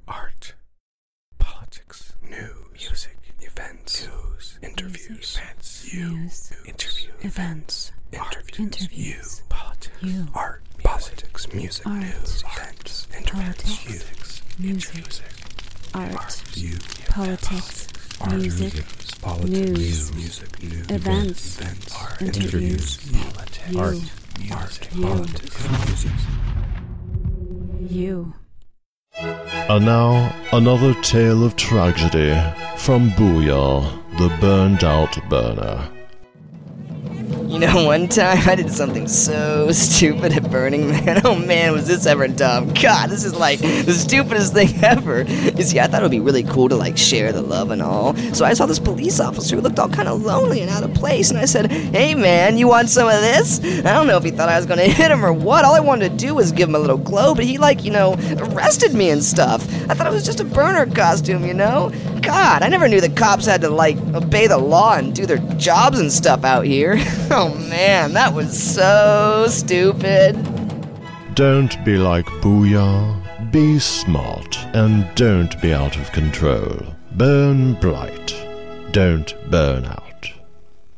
art, politics, news, music, events, interviews, events, politics, art, politics, music, news, events, interviews, music, art, politics, music, news, events, interviews, you. And now, another tale of tragedy from Booyah, the burned out burner. You know, one time I did something so stupid at Burning Man. Oh man, was this ever dumb. God, this is like the stupidest thing ever. You see, I thought it would be really cool to like share the love and all. So I saw this police officer who looked all kind of lonely and out of place, and I said, "Hey man, you want some of this?" I don't know if he thought I was gonna hit him or what. All I wanted to do was give him a little glow, but he arrested me and stuff. I thought it was just a burner costume, you know? God, I never knew the cops had to obey the law and do their jobs and stuff out here. Oh man, that was so stupid. Don't be like Booyah. Be smart and don't be out of control. Burn bright. Don't burn out.